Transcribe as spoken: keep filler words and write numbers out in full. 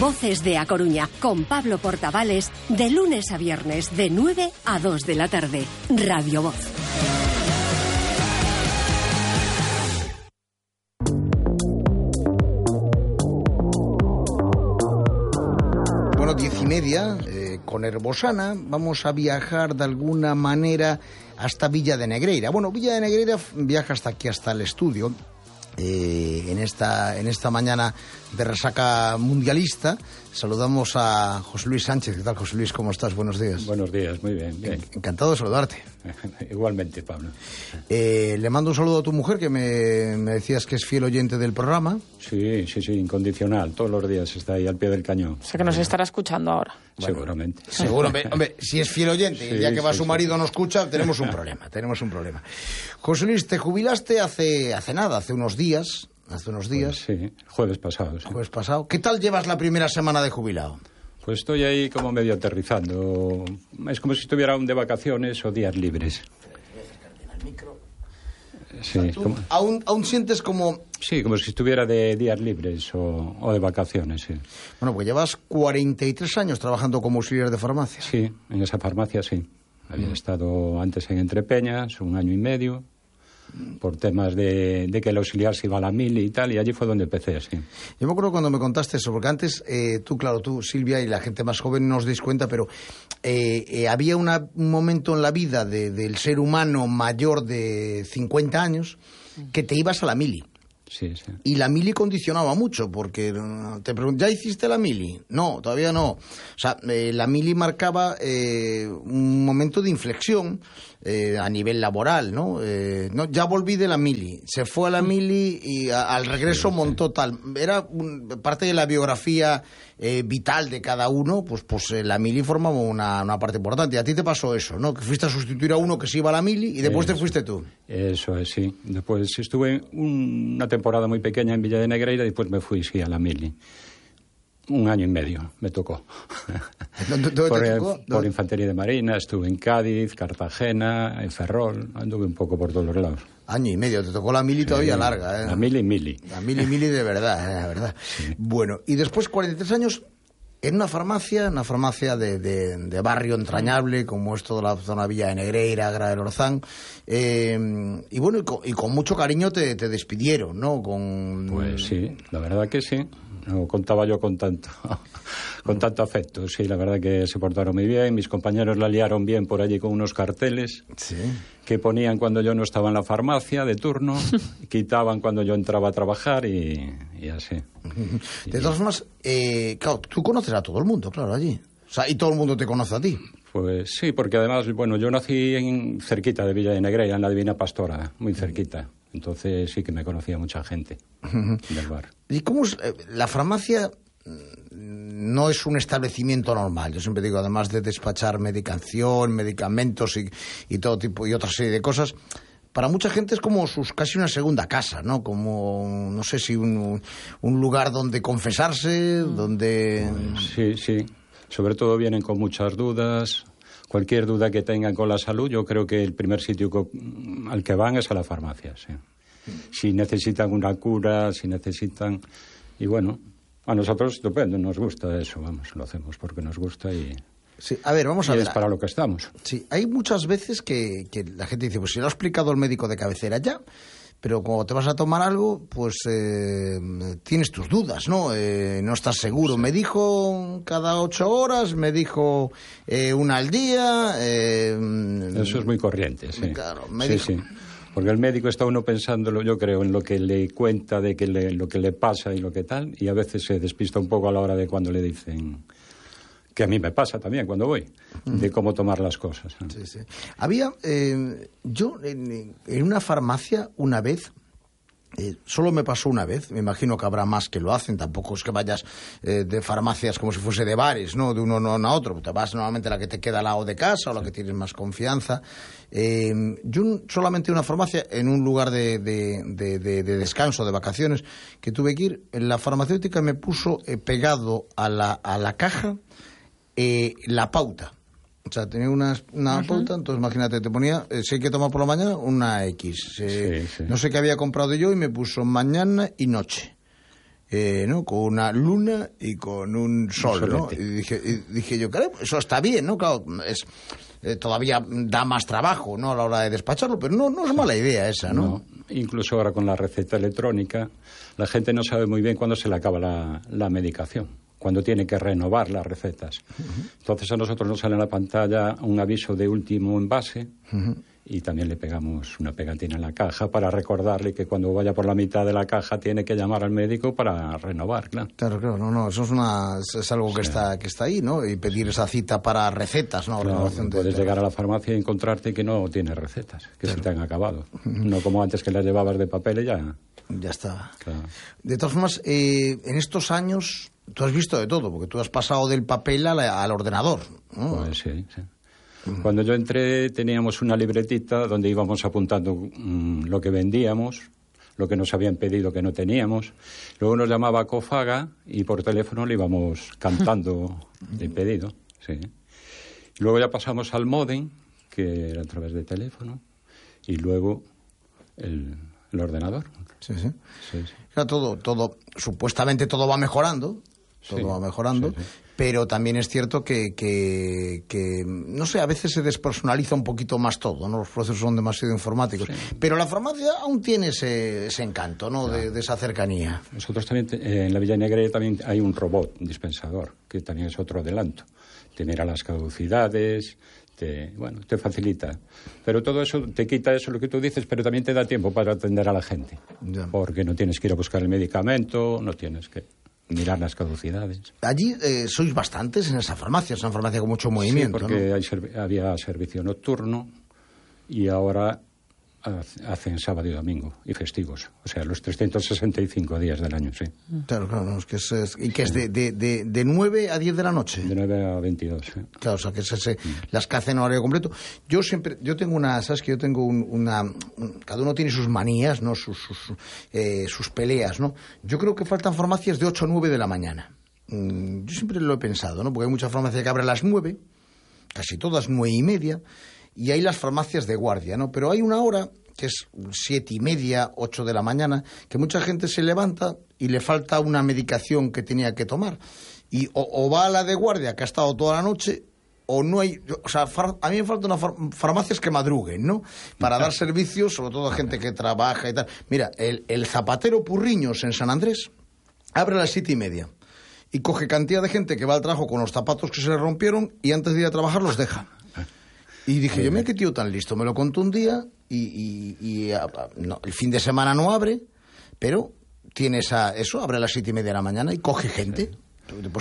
Voces de A Coruña, con Pablo Portavales, de lunes a viernes, de nueve a dos de la tarde. Radio Voz. Bueno, diez y media, eh, con Herbosana, vamos a viajar de alguna manera hasta Villa de Negreira. Bueno, Villa de Negreira viaja hasta aquí, hasta el estudio. Eh, en esta en esta mañana de resaca mundialista saludamos a José Luis Sánchez. ¿Qué tal, José Luis? ¿Cómo estás? Buenos días. Buenos días, muy bien, bien. Encantado de saludarte. Igualmente, Pablo. Eh, le mando un saludo a tu mujer, que me, me decías que es fiel oyente del programa. Sí, sí, sí, incondicional. Todos los días está ahí al pie del cañón. O sea que nos estará escuchando ahora. Bueno, seguramente. Seguramente. Hombre, si es fiel oyente y el día que va sí, su sí. marido no escucha, tenemos un problema, tenemos un problema. José Luis, te jubilaste hace, hace nada, hace unos días, hace unos días. Pues sí, jueves pasado. Sí. Jueves pasado. ¿Qué tal llevas la primera semana de jubilado? Pues estoy ahí como medio aterrizando. Es como si estuviera aún de vacaciones o días libres. Sí, O sea, ¿tú como, aún, aún sientes como... sí, como si estuviera de días libres o, o de vacaciones, sí. Bueno, pues llevas cuarenta y tres años trabajando como auxiliar de farmacia. Sí, en esa farmacia sí. Había Mm. estado antes en Entrepeñas, un año y medio, por temas de, de que el auxiliar se iba a la mili y tal, y allí fue donde empecé, sí. Yo me acuerdo cuando me contaste eso, porque antes, eh, tú, claro, tú, Silvia, y la gente más joven no os dais cuenta, pero eh, eh, había una, un momento en la vida de, del ser humano mayor de cincuenta años que te ibas a la mili. Sí, sí. Y la mili condicionaba mucho, porque te preguntan, ¿ya hiciste la mili? No, todavía no. O sea, eh, la mili marcaba eh, un momento de inflexión eh, a nivel laboral, ¿no? Eh, no, ya volví de la mili. Se fue a la mili y a, al regreso sí, montó tal. Era un, parte de la biografía eh, vital de cada uno, pues, pues eh, la mili formaba una, una parte importante. Y a ti te pasó eso, ¿no? Que fuiste a sustituir a uno que se iba a la mili y después Eso. te fuiste tú. Eso es, sí. Después estuve un- una temporada muy pequeña en Villa de Negreira y después me fui, sí, a la mili. Un año y medio me tocó. ¿Dónde- dónde por, te eh, tocó? por ¿Dónde? Infantería de Marina, estuve en Cádiz, Cartagena, en Ferrol, anduve un poco por todos los lados. Año y medio, te tocó la mili todavía Sí, larga, ¿eh? La mili, mili. La mili, mili de verdad, eh, la verdad. Bueno, y después cuarenta y tres años en una farmacia, una farmacia de, de, de barrio entrañable, como es toda la zona Villa de Negreira, Gra del Orzán, eh, y bueno, y con, y con mucho cariño te, te despidieron, ¿no? Con... Pues sí, la verdad que sí. No contaba yo con tanto, con tanto afecto. Sí, la verdad que se portaron muy bien. Mis compañeros la liaron bien por allí con unos carteles Sí. que ponían cuando yo no estaba en la farmacia de turno, quitaban cuando yo entraba a trabajar y, y así. De todas formas, eh, claro, tú conoces a todo el mundo, claro, allí. O sea, y todo el mundo te conoce a ti. Pues sí, porque además, bueno, yo nací en, cerquita de Villa de Negreira, en la Divina Pastora, muy cerquita. Entonces sí que me conocía mucha gente del bar. ¿Y cómo es? Eh, La farmacia mm, no es un establecimiento normal. Yo siempre digo, además de despachar medicación, medicamentos y, y todo tipo y otra serie de cosas, para mucha gente es como sus, casi una segunda casa, ¿no? Como, no sé si un, un lugar donde confesarse, donde... Sí, sí. Sobre todo vienen con muchas dudas. Cualquier duda que tengan con la salud, yo creo que el primer sitio co- al que van es a la farmacia, sí. Si necesitan una cura, si necesitan... Y bueno, a nosotros estupendo, nos gusta eso, vamos, lo hacemos porque nos gusta y, Sí, a ver, vamos a y ver. es para lo que estamos. Sí, hay muchas veces que, que la gente dice, pues si lo ha explicado el médico de cabecera ya, pero cuando te vas a tomar algo, pues eh, tienes tus dudas, ¿no? Eh, no estás seguro. Me dijo cada ocho horas, me dijo eh, una al día. Eh, Eso es muy corriente, sí. Claro, me sí, dijo- sí. Porque el médico está uno pensándolo, yo creo, en lo que le cuenta de que le, lo que le pasa y lo que tal, y a veces se despista un poco a la hora de cuando le dicen, que a mí me pasa también cuando voy, de cómo tomar las cosas. Sí, sí. Había, eh, yo en, en una farmacia una vez, eh, solo me pasó una vez, me imagino que habrá más que lo hacen, tampoco es que vayas eh, de farmacias como si fuese de bares, ¿no? De uno no a otro, te vas normalmente a la que te queda al lado de casa o la que tienes más confianza. Eh, yo un- solamente una farmacia en un lugar de, de, de, de- de descanso, de vacaciones, que tuve que ir, la farmacéutica me puso eh, pegado a la, a la caja eh, la pauta. O sea, tenía una, una uh-huh. pauta, entonces imagínate, te ponía, eh, si hay que tomar por la mañana, una X. Eh, sí, sí. No sé qué había comprado yo y me puso mañana y noche. eh, ¿no? Con una luna y con un sol, ¿no? Y dije, y dije yo, claro, eso está bien, ¿no? Claro, es... Eh, todavía da más trabajo, ¿no?, a la hora de despacharlo, pero no, no es mala idea esa, ¿no? No, incluso ahora con la receta electrónica, la gente no sabe muy bien cuándo se le acaba la, la medicación, cuando tiene que renovar las recetas. Uh-huh. Entonces a nosotros nos sale en la pantalla un aviso de último envase, uh-huh, y también le pegamos una pegatina en la caja para recordarle que cuando vaya por la mitad de la caja tiene que llamar al médico para renovar, claro. Claro, claro, no, no, eso es, una, es algo que, sí, está, que está ahí, ¿no? Y pedir, sí, esa cita para recetas, ¿no? Claro, puedes de... llegar a la farmacia y encontrarte que no tienes recetas, que, claro, se te han acabado. Uh-huh. No como antes, que las llevabas de papel y ya... Ya estaba. Claro. De todas formas, eh, en estos años tú has visto de todo, porque tú has pasado del papel a la, al ordenador, ¿no? Pues sí, sí. Cuando yo entré teníamos una libretita donde íbamos apuntando mmm, lo que vendíamos, lo que nos habían pedido que no teníamos. Luego nos llamaba Cofaga y por teléfono le íbamos cantando el pedido. Sí. Luego ya pasamos al módem, que era a través de teléfono, y luego el, el ordenador. Sí, sí. Sí, sí. Claro, todo, todo, supuestamente todo va mejorando, todo sí, va mejorando. Sí, sí. Pero también es cierto que, que, que, no sé, a veces se despersonaliza un poquito más todo, ¿no? Los procesos son demasiado informáticos. Sí. Pero la farmacia aún tiene ese, ese encanto, ¿no? Claro. De, de esa cercanía. Nosotros también, eh, en la Villa Negra también hay un robot dispensador, que también es otro adelanto. Te mira las caducidades, te, bueno, te facilita. Pero todo eso, te quita eso lo que tú dices, pero también te da tiempo para atender a la gente. Ya. Porque no tienes que ir a buscar el medicamento, no tienes que... mirar las caducidades. Allí eh, sois bastantes en esa farmacia, es una farmacia con mucho movimiento, sí, porque ¿no? hay servi- había servicio nocturno y ahora hacen sábado y domingo y festivos, o sea, los trescientos sesenta y cinco días del año, sí. Claro, claro, no, es que es, es, y que es de, de, de, de nueve a diez de la noche. De nueve a veintidós, sí. Claro, o sea, que es ese, mm. las que hacen horario completo. Yo siempre, yo tengo una, sabes que yo tengo un, una, un, cada uno tiene sus manías, ¿no? Sus, sus, eh, sus peleas, ¿no? Yo creo que faltan farmacias de ocho a nueve de la mañana. Mm, yo siempre lo he pensado, ¿no? Porque hay muchas farmacias que abren a las nueve, casi todas nueve y media, y hay las farmacias de guardia, ¿no? Pero hay una hora que es siete y media, ocho de la mañana, que mucha gente se levanta y le falta una medicación que tenía que tomar. Y o, o va a la de guardia, que ha estado toda la noche, o no hay... O sea, far, a mí me faltan far, farmacias que madruguen, ¿no? Para dar servicios, sobre todo a gente que trabaja y tal. Mira, el, el Zapatero Purriños en San Andrés abre a las siete y media y coge cantidad de gente que va al trabajo con los zapatos que se le rompieron y antes de ir a trabajar los deja. Y dije, yo, mira qué tío tan listo, me lo contó un día y, y, y a, a, no, el fin de semana no abre, pero tiene esa, eso, abre a las siete y media de la mañana y coge gente. Después